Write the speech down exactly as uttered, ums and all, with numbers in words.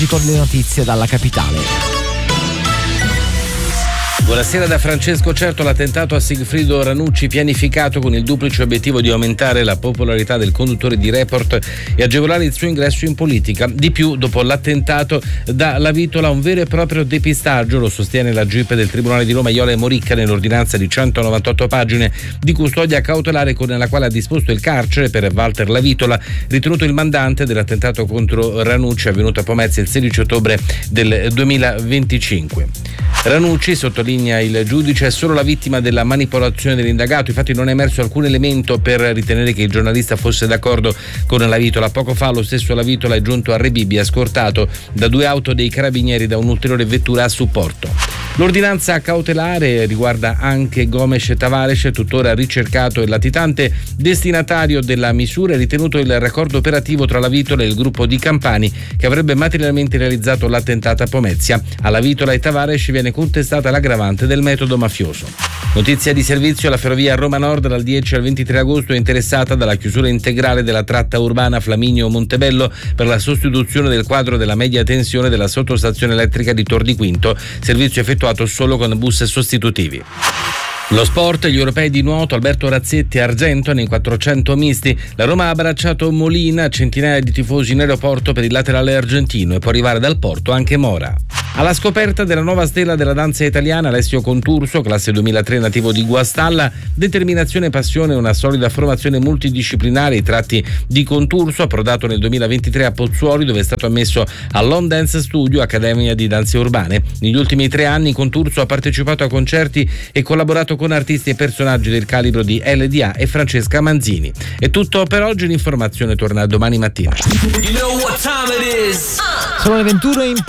con le notizie dalla capitale. Buonasera da Francesco. Certo, l'attentato a Sigfrido Ranucci pianificato con il duplice obiettivo di aumentare la popolarità del conduttore di Report e agevolare il suo ingresso in politica. Di più, dopo l'attentato dà la vitola a un vero e proprio depistaggio, lo sostiene la G I P del Tribunale di Roma Iola e Moricca nell'ordinanza di centonovantotto pagine di custodia cautelare con la quale ha disposto il carcere per Walter La Vitola, ritenuto il mandante dell'attentato contro Ranucci avvenuto a Pomezia il sedici ottobre del duemilaventicinque. Ranucci, sottolinea il giudice, è solo la vittima della manipolazione dell'indagato. Infatti non è emerso alcun elemento per ritenere che il giornalista fosse d'accordo con La Vitola. Poco fa lo stesso La Vitola è giunto a Rebibbia, scortato da due auto dei carabinieri da un'ulteriore vettura a supporto. L'ordinanza cautelare riguarda anche Gomes Tavares, tuttora ricercato e latitante destinatario della misura, è ritenuto il raccordo operativo tra La Vitola e il gruppo di Campani che avrebbe materialmente realizzato l'attentato a Pomezia. Alla Vitola e Tavares viene contestata l'aggravante del metodo mafioso. Notizia di servizio: la ferrovia Roma Nord dal dieci al ventitré agosto è interessata dalla chiusura integrale della tratta urbana Flaminio-Montebello per la sostituzione del quadro della media tensione della sottostazione elettrica di Tor di Quinto, servizio effettuato solo con bus sostitutivi. Lo sport, gli europei di nuoto, Alberto Razzetti argento nei quattrocento misti. La Roma ha abbracciato Molina, centinaia di tifosi in aeroporto per il laterale argentino e può arrivare dal porto anche Mora. Alla scoperta della nuova stella della danza italiana, Alessio Conturso, classe duemilatré nativo di Guastalla, determinazione e passione e una solida formazione multidisciplinare, i tratti di Conturso, approdato nel duemilaventitré a Pozzuoli dove è stato ammesso all'On Dance Studio, accademia di danze urbane. Negli ultimi tre anni Conturso ha partecipato a concerti e collaborato con artisti e personaggi del calibro di L D A e Francesca Manzini. È tutto per oggi, l'informazione torna domani mattina. Sono le ventuno in